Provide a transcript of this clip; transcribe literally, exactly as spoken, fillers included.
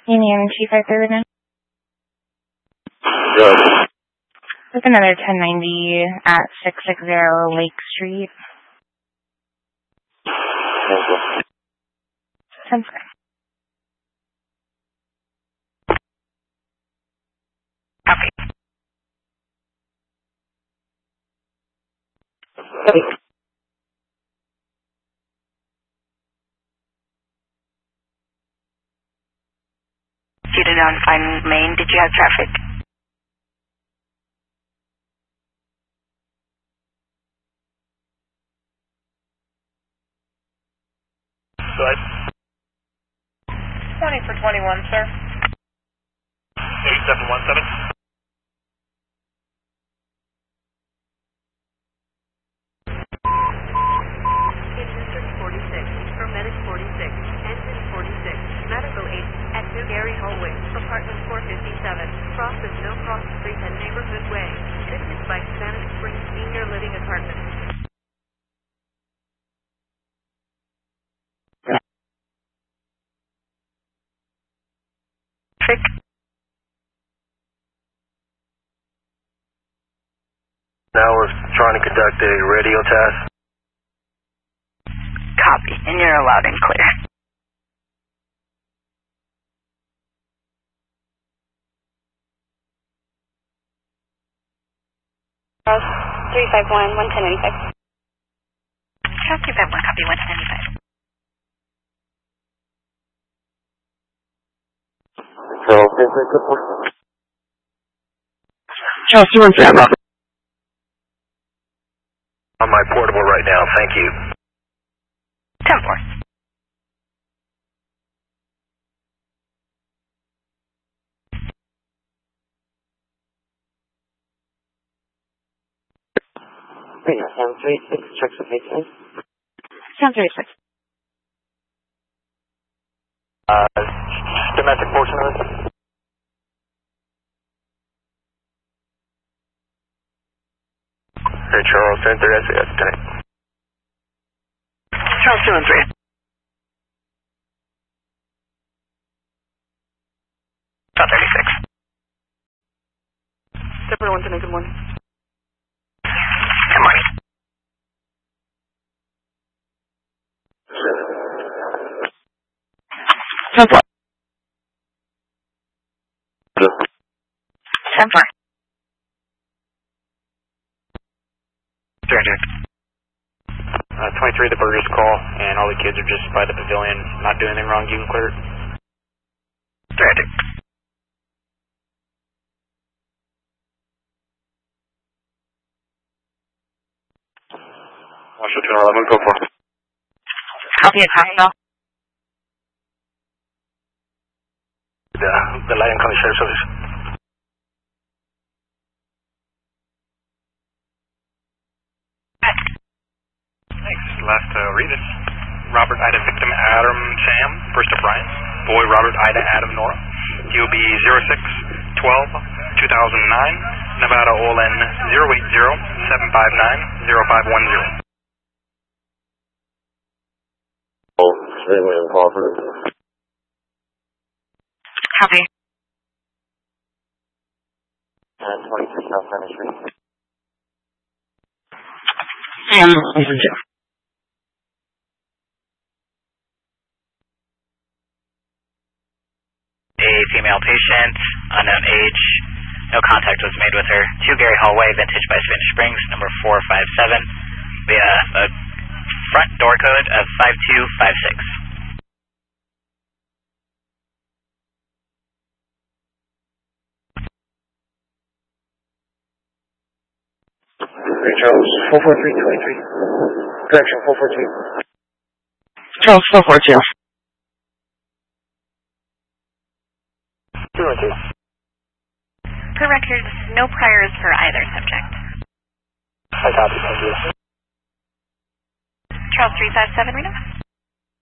Union two five three Redmond. Good. With another ten ninety at six sixty Lake Street. Sounds good. Copy. Hey. Student on Fine Main, did you have traffic? Good. twenty for twenty-one, sir. eight seven one seven. District forty-six, Paramedic forty-six, Engine forty-six, Medical eight, at New Gary Hallway, Apartment four fifty-seven, crosses No Cross Street and Neighborhood Way, fitness by Spanish Springs Senior Living Apartment. Traffic? Now we're trying to conduct a radio test. Copy, and you're loud and clear. three five one, one ten ninety-five. Charles three five one, copy, one ten ninety-five. Charles, is it good for? Charles two one three, Robert. On my portable right now, thank you. ten four. seven three six, check the face. Sounds very six. Uh, domestic portion of this? Hey, Charles, ten three, S A S, ten. Charles two one three. About thirty-six. Separate one to make good morning. Good morning. ten four. ten four. Director. Uh, twenty-three, the burgers call, and all the kids are just by the pavilion, not doing anything wrong. You can clear it. Director. Marshall two eleven, go for it. Copy at hospital. The, the Lyon County Sheriff's Office. Thanks. Last uh, read it. Robert Ida victim Adam Sam, first of Brian. Boy Robert Ida Adam Nora. He will be zero six twelve two thousand nine. Nevada Olin zero eight zero seven five nine zero five one zero. Oh, extremely uncooperative. Copy. And twenty-three South Center Street. And over two. A female patient, unknown age, no contact was made with her. Two Gary Hallway, Vintage by Spanish Springs, number four five seven, via a front door code of five two five six. Charles, four four three twenty-three. Correction, four four two. Charles four four two. two one two. Per records, no priors for either subject. I copy, thank you. Charles three five seven, Reno.